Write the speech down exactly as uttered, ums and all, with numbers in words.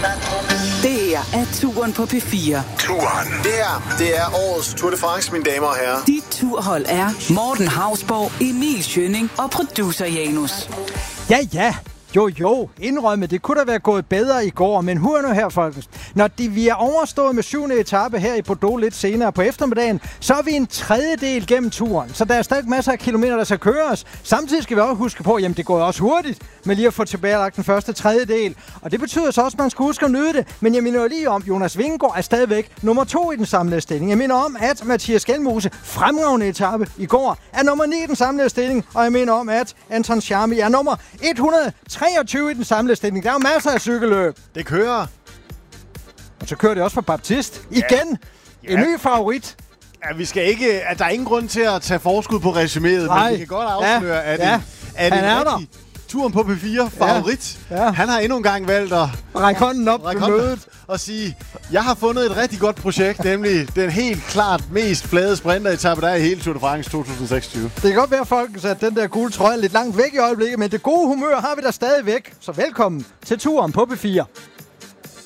Det her er Turen på P fire. Turen. Det her, det er årets Tour de France, mine damer og herrer. Dit turhold er Morten Hausborg, Emil Schønning og producer Janus. Ja, ja. Jo, jo, indrømme, det kunne da være gået bedre i går, men hør nu her, folkens. Når de, vi er overstået med syvende etape her i Bordeaux lidt senere på eftermiddagen, så er vi en tredjedel gennem turen, så der er stadig masser af kilometer, der skal køres. Samtidig skal vi også huske på, jamen det går også hurtigt med lige at få tilbagelagt den første tredjedel. Og det betyder så også, at man skal huske at nyde det. Men jeg minder lige om, Jonas Vingegaard er stadigvæk nummer to i den samlede stilling. Jeg minder om, at Mathias Gelmose, fremragende etape i går, er nummer ni i den samlede stilling. Og jeg minder om, at Anton Charmi er nummer et hundrede og treogtyve i den samlede stilling. Der er jo masser af cykelløb. Det kører. Og så kører det også for Baptiste. Igen. Ja. En ny favorit. Ja, vi skal ikke, at der er ingen grund til at tage forskud på resuméet, men vi kan godt afsløre, ja. at, ja. en, at Han en er rigtig Turen på P fire favorit, ja. Ja. han har endnu en gang valgt at række hånden op på mødet og sige, jeg har fundet et rigtig godt projekt, nemlig den helt klart mest flade sprinteretappe, der er i hele Tour de France to tusind seksogtyve. Det kan godt være, folkens, at den der gule trøje er lidt langt væk i øjeblikket, men det gode humør har vi der stadig væk. Så velkommen til Turen på P fire.